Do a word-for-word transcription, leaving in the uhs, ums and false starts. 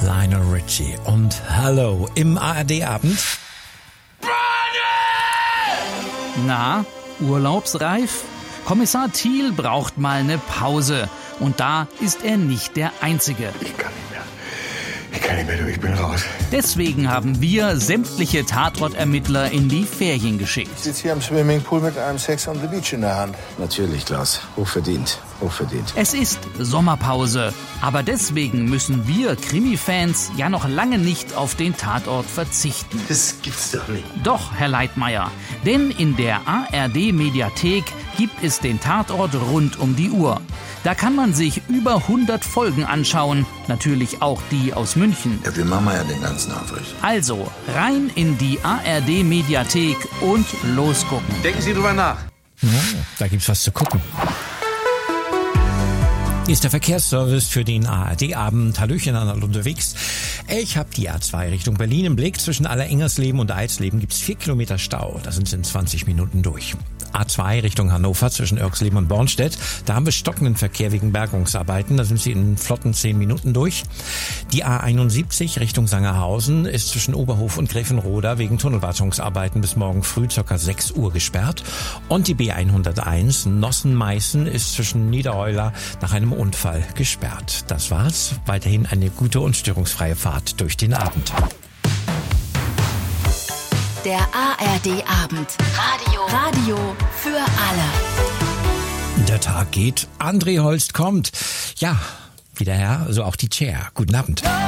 Lionel Richie und Hello im A R D-Abend. Na, urlaubsreif? Kommissar Thiel braucht mal eine Pause. Und da ist er nicht der Einzige. Ich kann nicht mehr. Ich kann nicht mehr, du, ich bin raus. Deswegen haben wir sämtliche Tatortermittler in die Ferien geschickt. Ich sitze hier am Swimmingpool mit einem Sex on the Beach in der Hand. Natürlich, Klaus. Hochverdient. Hochverdient. Es ist Sommerpause. Aber deswegen müssen wir Krimi-Fans ja noch lange nicht auf den Tatort verzichten. Das gibt's doch nicht. Doch, Herr Leitmeier. Denn in der A R D-Mediathek gibt es den Tatort rund um die Uhr. Da kann man sich über hundert Folgen anschauen, natürlich auch die aus München. Ja, wir machen ja den ganzen Aufriss. Also rein in die A R D-Mediathek und losgucken. Denken Sie drüber nach. Ja, da gibt's was zu gucken. Hier ist der Verkehrsservice für den A R D-Abend. Hallöchen an alle unterwegs. Ich habe die A zwei Richtung Berlin im Blick. Zwischen Allerengersleben und Eilsleben gibt's vier Kilometer Stau. Da sind sie in zwanzig Minuten durch. A zwei Richtung Hannover zwischen Irxleben und Bornstedt. Da haben wir stockenden Verkehr wegen Bergungsarbeiten. Da sind sie in flotten zehn Minuten durch. Die A einundsiebzig Richtung Sangerhausen ist zwischen Oberhof und Gräfenroda wegen Tunnelwartungsarbeiten bis morgen früh ca. sechs Uhr gesperrt. Und die B hunderteins Nossen-Meißen ist zwischen Niedereuler nach einem Unfall gesperrt. Das war's. Weiterhin eine gute und störungsfreie Fahrt durch den Abend. Der A R D-Abend. Radio. Radio für alle. Der Tag geht. André Holst kommt. Ja, wieder her, also auch die Chair. Guten Abend.